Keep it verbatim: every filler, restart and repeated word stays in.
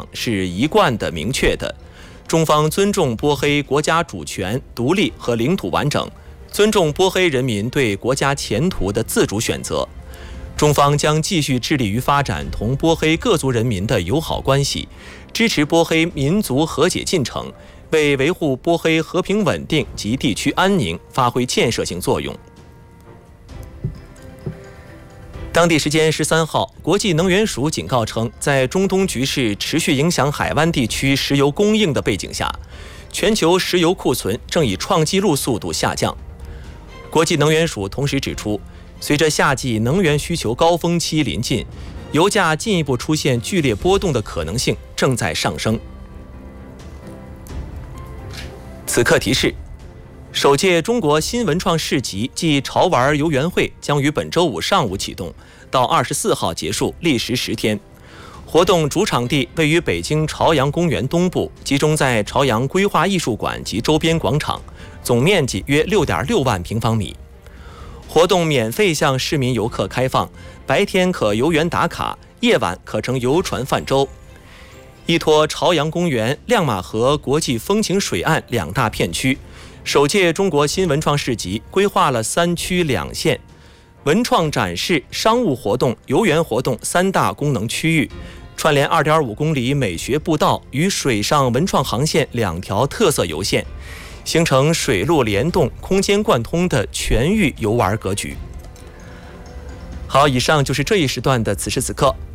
是一贯的、明确的。中方尊重波黑国家主权、独立和领土完整，尊重波黑人民对国家前途的自主选择。中方将继续致力于发展同波黑各族人民的友好关系，支持波黑民族和解进程，为维护波黑和平稳定及地区安宁发挥建设性作用。当地时间十三号，国际能源署警告称，在中东局势持续影响海湾地区石油供应的背景下，全球石油库存正以创纪录速度下降。国际能源署同时指出，随着夏季能源需求高峰期临近，油价进一步出现剧烈波动的可能性正在上升。此刻提示：首届中国新文创市集暨潮玩游园会将于本周五上午启动，到二十四号结束，历时十天。活动主场地位于北京朝阳公园东部，集中在朝阳规划艺术馆及周边广场，总面积约 六点六万平方米。活动免费向市民游客开放，白天可游园打卡，夜晚可乘游船泛舟。依托朝阳公园、亮马河国际风情水岸两大片区，首届中国新文创市集规划了三区两线，文创展示、商务活动、游园活动三大功能区域，串联 二点五公里美学步道与水上文创航线两条特色游线，形成水陆联动、空间贯通的全域游玩格局。好，以上就是这一时段的此时此刻。